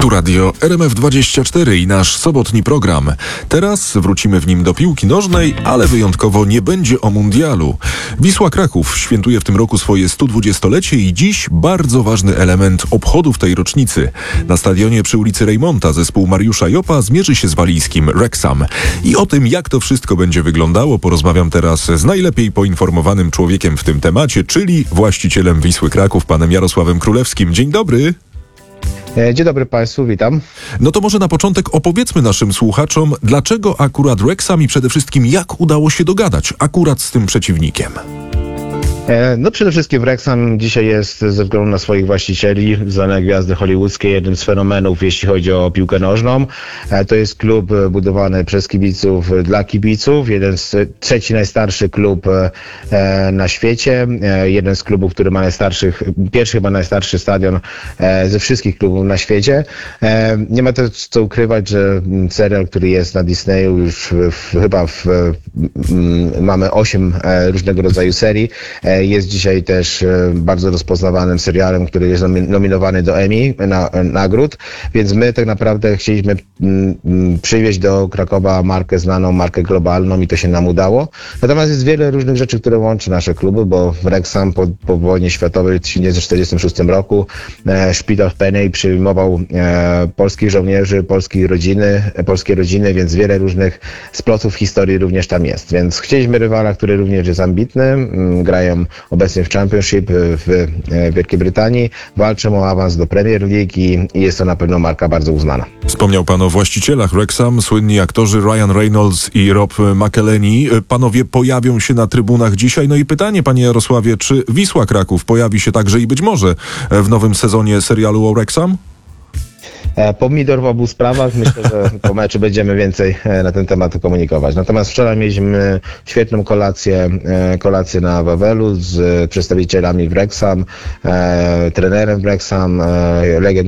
Tu radio RMF24 i nasz sobotni program. Teraz wrócimy w nim do piłki nożnej, ale wyjątkowo nie będzie o mundialu. Wisła Kraków świętuje w tym roku swoje 120-lecie i dziś bardzo ważny element obchodów tej rocznicy. Na stadionie przy ulicy Rejmonta zespół Mariusza Jopa zmierzy się z walijskim Wrexham. I o tym, jak to wszystko będzie wyglądało, porozmawiam teraz z najlepiej poinformowanym człowiekiem w tym temacie, czyli właścicielem Wisły Kraków, panem Jarosławem Królewskim. Dzień dobry. Dzień dobry Państwu, witam. No to może na początek opowiedzmy naszym słuchaczom, dlaczego akurat Wrexham i przede wszystkim jak udało się dogadać akurat z tym przeciwnikiem. No przede wszystkim Wrexham dzisiaj jest ze względu na swoich właścicieli, znane gwiazdy hollywoodzkie, jednym z fenomenów, jeśli chodzi o piłkę nożną. To jest klub budowany przez kibiców dla kibiców, trzeci najstarszy klub na świecie, jeden z klubów, który ma pierwszy chyba najstarszy stadion ze wszystkich klubów na świecie. Nie ma też co ukrywać, że serial, który jest na Disneyu, już mamy 8 różnego rodzaju serii. Jest dzisiaj też bardzo rozpoznawanym serialem, który jest nominowany do Emmy nagród, więc my tak naprawdę chcieliśmy przywieźć do Krakowa markę znaną, markę globalną i to się nam udało. Natomiast jest wiele różnych rzeczy, które łączy nasze kluby, bo Wrexham po wojnie światowej w 1946 roku szpital w Peney przyjmował polskich żołnierzy, polskie rodziny, więc wiele różnych splotów historii również tam jest. Więc chcieliśmy rywala, który również jest ambitny, grają obecnie w Championship w Wielkiej Brytanii, walczą o awans do Premier League i jest to na pewno marka bardzo uznana. Wspomniał pan o właścicielach Wrexham, słynni aktorzy Ryan Reynolds i Rob McElhenney. Panowie pojawią się na trybunach dzisiaj. No i pytanie, panie Jarosławie, czy Wisła Kraków pojawi się także i być może w nowym sezonie serialu o Wrexham? Pomidor w obu sprawach. Myślę, że po meczu będziemy więcej na ten temat komunikować. Natomiast wczoraj mieliśmy świetną kolację na Wawelu z przedstawicielami Wrexham, trenerem Wrexham,